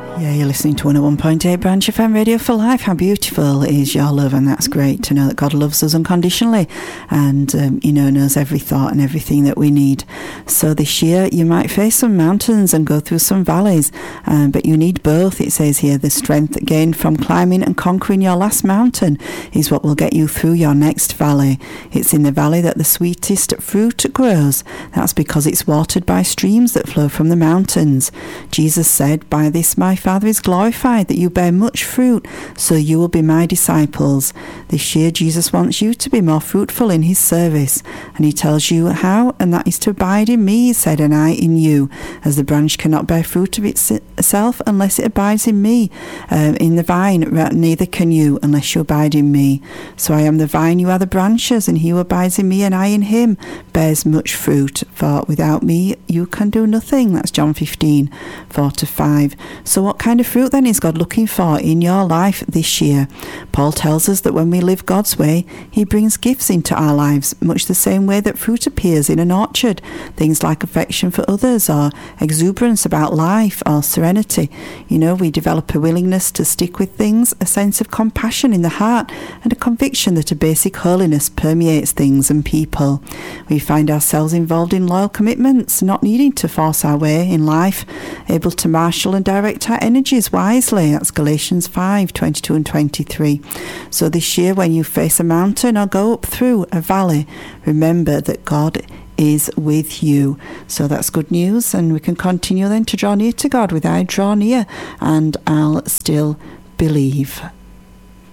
Yeah, you're listening to 101.8 Branch FM Radio for Life. How beautiful is your love, and that's great to know that God loves us unconditionally and, knows every thought and everything that we need. So this year you might face some mountains and go through some valleys, but you need both. It says here, the strength gained from climbing and conquering your last mountain is what will get you through your next valley. It's in the valley that the sweetest fruit grows. That's because it's watered by streams that flow from the mountains. Jesus said, "By this my Father is glorified, that you bear much fruit, so you will be my disciples." This year, Jesus wants you to be more fruitful in his service, and he tells you how, and that is to abide in me, he said, and I in you. As the branch cannot bear fruit of itself unless it abides in me, in the vine, neither can you unless you abide in me. So I am the vine, you are the branches, and he who abides in me and I in him bears much fruit, for without me you can do nothing. That's John 15:4-5. So what kind of fruit then is God looking for in your life this year? Paul tells us that when we live God's way, he brings gifts into our lives, much the same way that fruit appears in an orchard. Things like affection for others, or exuberance about life, or serenity. We develop a willingness to stick with things, a sense of compassion in the heart, and a conviction that a basic holiness permeates things and people. We find ourselves involved in loyal commitments, not needing to force our way in life, able to marshal and direct our energies wisely. That's Galatians 5:22 and 23. So this year, when you face a mountain or go up through a valley, remember that God is with you. So that's good news, and we can continue then to draw near to God with "I draw near and I'll still believe."